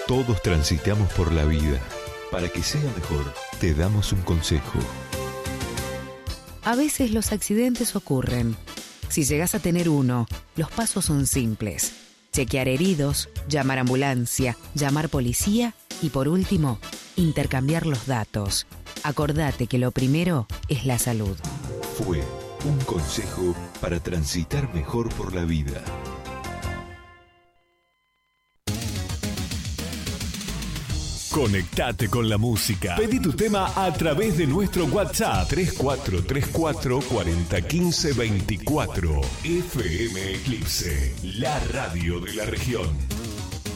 Todos transitamos por la vida. Para que sea mejor, te damos un consejo. A veces los accidentes ocurren. Si llegas a tener uno, los pasos son simples. Chequear heridos, llamar ambulancia, llamar policía y por último, intercambiar los datos. Acordate que lo primero es la salud. Fue un consejo para transitar mejor por la vida. Conectate con la música. Pedí tu tema a través de nuestro WhatsApp 3434 4015 24. FM Eclipse, la radio de la región.